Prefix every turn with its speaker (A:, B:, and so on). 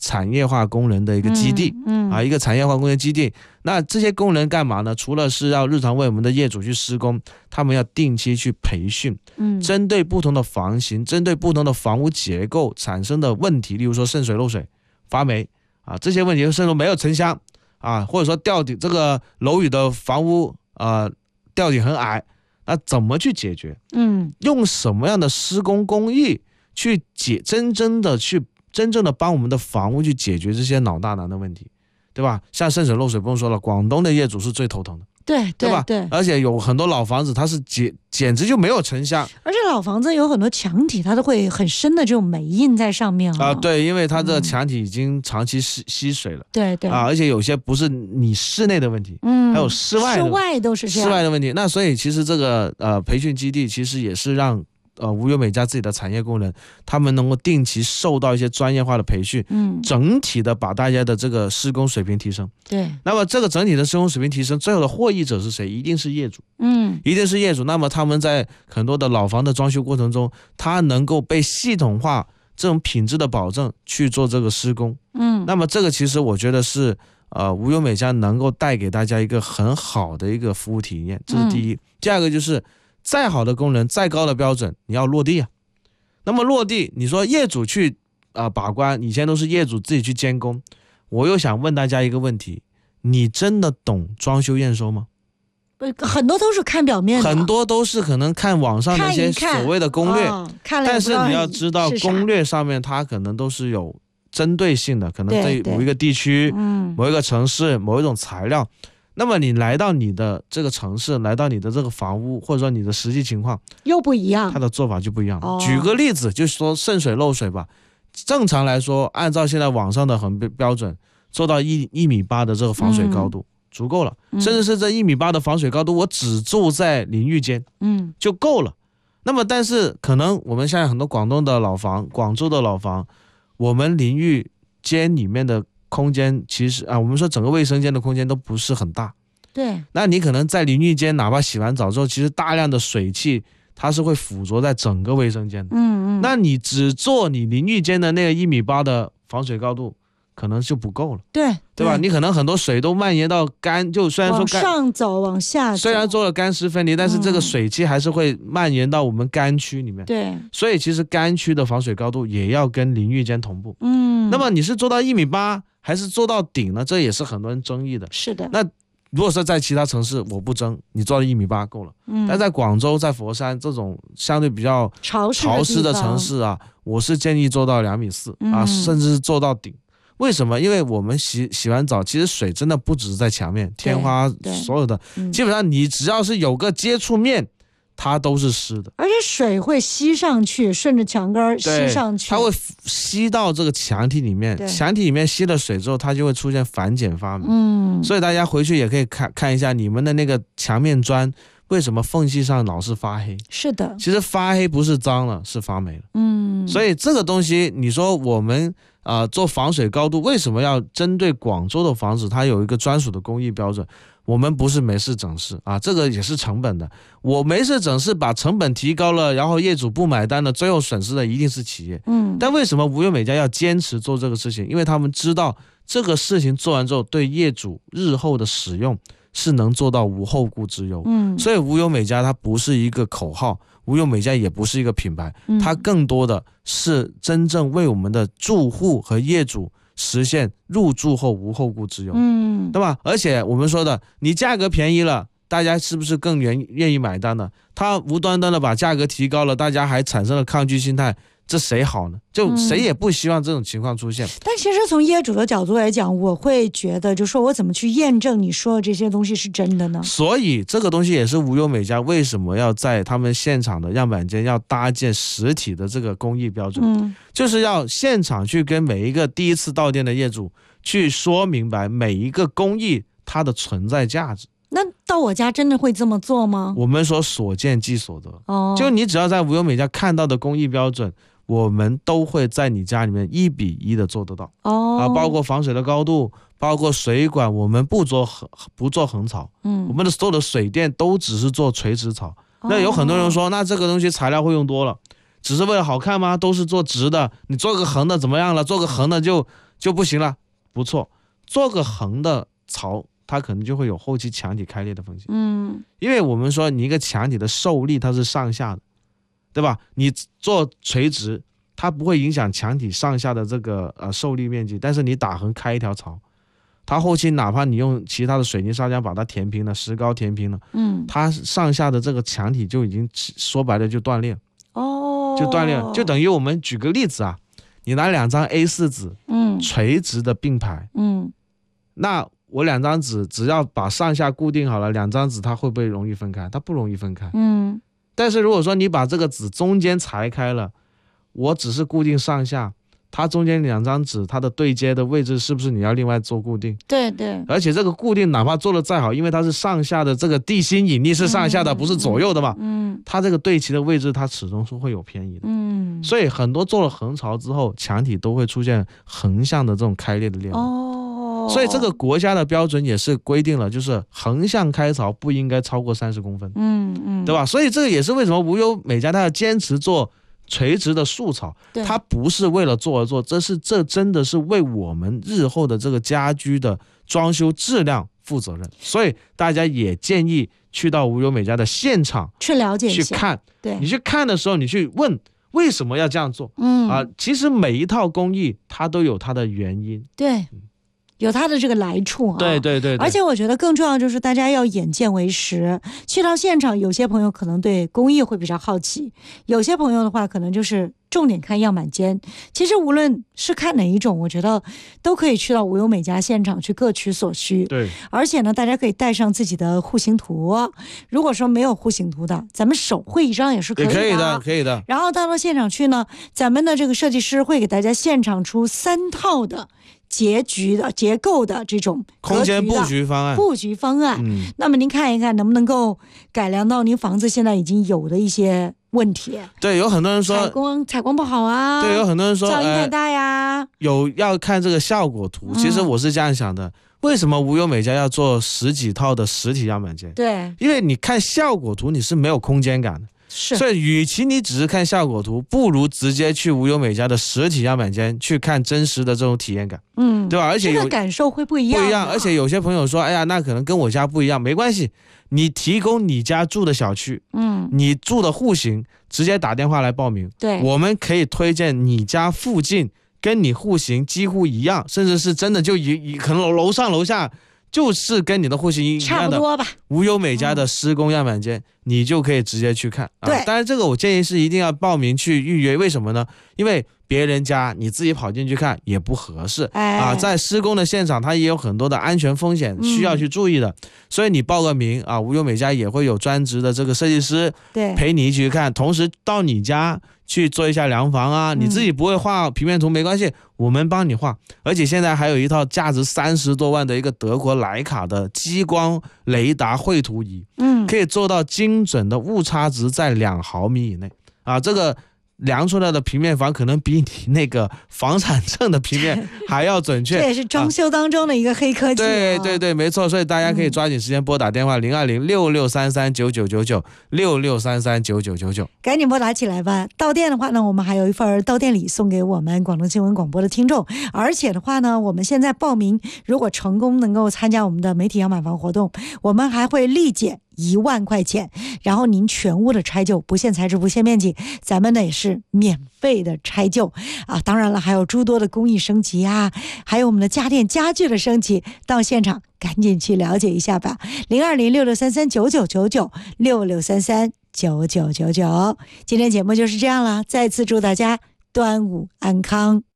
A: 产业化工人的一个基地，一个产业化工人基地。那这些工人干嘛呢？除了是要日常为我们的业主去施工，他们要定期去培训，针对不同的房型，针对不同的房屋结构产生的问题，例如说渗水漏水、发霉这些问题，甚至没有沉箱或者说吊顶这个楼宇的房屋吊顶很矮，那怎么去解决？用什么样的施工工艺去真正的帮我们的房屋去解决这些老大难的问题，对吧？像渗水漏水不用说了，广东的业主是最头疼的，对吧？对，而且有很多老房子它是简直就没有沉箱，
B: 而且老房子有很多墙体它都会很深的这种霉印在上面
A: 对，因为它的墙体已经长期吸水了，
B: 对
A: 而且有些不是你室内的问题，还有室外
B: 都是这样，
A: 室外的问题。那所以其实这个培训基地其实也是让无忧美家自己的产业工人，他们能够定期受到一些专业化的培训，整体的把大家的这个施工水平提升。
B: 对，
A: 那么这个整体的施工水平提升，最后的获益者是谁？一定是业主，一定是业主。那么他们在很多的老房的装修过程中，他能够被系统化这种品质的保证去做这个施工，那么这个其实我觉得是无忧美家能够带给大家一个很好的一个服务体验，这是第一。第二个就是再好的工人，再高的标准，你要落地啊。那么落地，你说业主去把关，以前都是业主自己去监工。我又想问大家一个问题：你真的懂装修验收吗？
B: 很多都是看表面的，
A: 很多都是可能看网上那些所谓的攻略，但是你要知道，攻略上面它可能都是有针对性的，可能对某一个地区、某一个城市、某一种材料。那么你来到你的这个城市，来到你的这个房屋，或者说你的实际情况
B: 又不一样，
A: 它的做法就不一样。举个例子，就是说渗水漏水吧，正常来说，按照现在网上的很标准，做到1.8米的这个防水高度，足够了。甚至是这1.8米的防水高度，我只住在淋浴间，就够了。那么但是可能我们现在很多广东的老房、广州的老房，我们淋浴间里面的空间其实我们说整个卫生间的空间都不是很大，
B: 对，
A: 那你可能在淋浴间哪怕洗完澡之后，其实大量的水汽它是会附着在整个卫生间的，那你只做你淋浴间的那个1.8米的防水高度可能就不够了，对吧？你可能很多水都蔓延到干，就虽然说
B: 往上走往下走，
A: 虽然做了干湿分离，但是这个水汽还是会蔓延到我们干区里面，
B: 对，所
A: 以其实干区的防水高度也要跟淋浴间同步，那么你是做到1.8米还是做到顶呢？这也是很多人争议的。
B: 是的。
A: 那如果说在其他城市，我不争，你做到1.8米够了。但在广州、在佛山这种相对比较潮湿的城市我是建议做到2.4米甚至是做到顶。为什么？因为我们洗完澡，其实水真的不只是在墙面、天花，所有的基本上你只要是有个接触面，它都是湿的，
B: 而且水会吸上去，顺着墙根吸上去，
A: 它会吸到这个墙体里面，墙体里面吸了水之后，它就会出现反碱发霉。所以大家回去也可以看一下你们的那个墙面砖为什么缝隙上老是发黑。
B: 是的，
A: 其实发黑不是脏了，是发霉了。所以这个东西你说我们做防水高度为什么要针对广州的房子它有一个专属的工艺标准？我们不是没事整事这个也是成本的。我没事整事把成本提高了，然后业主不买单了，最后损失的一定是企业。但为什么无忧美家要坚持做这个事情？因为他们知道这个事情做完之后，对业主日后的使用是能做到无后顾之忧。所以无忧美家它不是一个口号，无忧美家也不是一个品牌，它更多的是真正为我们的住户和业主实现入住后无后顾之忧，对吧？而且我们说的，你价格便宜了，大家是不是更愿意买单呢？他无端端的把价格提高了，大家还产生了抗拒心态，这谁好呢？就谁也不希望这种情况出现。
B: 但其实从业主的角度来讲，我会觉得，就说我怎么去验证你说的这些东西是真的呢？
A: 所以这个东西也是无忧美家为什么要在他们现场的样板间要搭建实体的这个工艺标准，就是要现场去跟每一个第一次到店的业主去说明白每一个工艺它的存在价值。
B: 那到我家真的会这么做吗？
A: 我们说所见即所得，就你只要在无忧美家看到的工艺标准，我们都会在你家里面1:1的做得到。包括防水的高度，包括水管，我们不做横槽，我们的所有的水电都只是做垂直槽。那有很多人说，那这个东西材料会用多了，只是为了好看吗？都是做直的，你做个横的怎么样了？做个横的就就不行了，不错，做个横的槽，它可能就会有后期墙体开裂的风险。因为我们说你一个墙体的受力它是上下的，对吧？你做垂直，它不会影响墙体上下的这个受力面积，但是你打横开一条槽，它后期哪怕你用其他的水泥砂浆把它填平了，石膏填平了，它上下的这个墙体就已经说白了就断裂了。就断裂了，就等于我们举个例子啊，你拿2张 A4 纸，垂直的并排，那我2张纸只要把上下固定好了，2张纸它会不会容易分开？它不容易分开。但是如果说你把这个纸中间裁开了，我只是固定上下，它中间2张纸它的对接的位置是不是你要另外做固定？
B: 对对。
A: 而且这个固定哪怕做的再好，因为它是上下的这个地心引力是上下的，不是左右的嘛。它这个对齐的位置它始终是会有偏移的。所以很多做了横槽之后，墙体都会出现横向的这种开裂的裂纹。所以这个国家的标准也是规定了，就是横向开槽不应该超过30公分。对吧？所以这个也是为什么无忧美家它要坚持做垂直的竖槽，它不是为了做而做，这真的是为我们日后的这个家居的装修质量负责任。所以大家也建议去到无忧美家的现场
B: 去了解一下，
A: 去看。
B: 对，
A: 你去看的时候，你去问为什么要这样做。其实每一套工艺它都有它的原因。
B: 对。有它的这个来处啊。
A: 对。
B: 而且我觉得更重要就是大家要眼见为实，去到现场，有些朋友可能对工艺会比较好奇，有些朋友的话可能就是重点看样板间。其实无论是看哪一种，我觉得都可以去到无忧美家现场去各取所需。
A: 对，
B: 而且呢，大家可以带上自己的户型图，如果说没有户型图的，咱们手绘一张也是可以的。
A: 可以的。
B: 然后到现场去呢，咱们的这个设计师会给大家现场出3套的结构的这种
A: 空间布局方案。
B: 那么您看一看能不能够改良到您房子现在已经有的一些问题。
A: 对，有很多人说
B: 采光不好啊。
A: 对，有很多人说
B: 噪音太大呀。
A: 要看这个效果图。其实我是这样想的，为什么无忧美家要做10几套的实体样板间？
B: 对，
A: 因为你看效果图你是没有空间感的。所以与其你只是看效果图，不如直接去无忧美家的实体样板间去看真实的这种体验感。对吧？而且
B: 这个感受会不一样。
A: 而且有些朋友说，哎呀，那可能跟我家不一样，没关系，你提供你家住的小区，你住的户型，直接打电话来报名。
B: 对，
A: 我们可以推荐你家附近跟你户型几乎一样，甚至是真的就可能楼上楼下就是跟你的户型一样的，
B: 差不多吧。
A: 无忧美家的施工样板间，你就可以直接去看。
B: 对，
A: 当然这个我建议是一定要报名去预约。为什么呢？因为别人家你自己跑进去看也不合适。在施工的现场，它也有很多的安全风险需要去注意的。所以你报个名啊，无忧美家也会有专职的这个设计师陪你一起去看，同时到你家去做一下量房啊。你自己不会画平面图没关系，我们帮你画。而且现在还有一套价值30多万的一个德国徕卡的激光雷达绘图仪，可以做到精准的误差值在2毫米以内啊。这个量出来的平面房可能比你那个房产证的平面还要准确。
B: 这也是装修当中的一个黑科技。
A: 对，没错。所以大家可以抓紧时间拨打电话02066339999，66339999，
B: 赶紧拨打起来吧。到店的话呢，我们还有一份到店礼送给我们广东新闻广播的听众。而且的话呢，我们现在报名，如果成功能够参加我们的媒体样板房活动，我们还会立减1万块钱，然后您全屋的拆旧，不限材质不限面积，咱们呢也是免费的拆旧啊。当然了，还有诸多的工艺升级啊，还有我们的家电家具的升级，到现场赶紧去了解一下吧。02066339999，66339999。今天节目就是这样了，再次祝大家端午安康。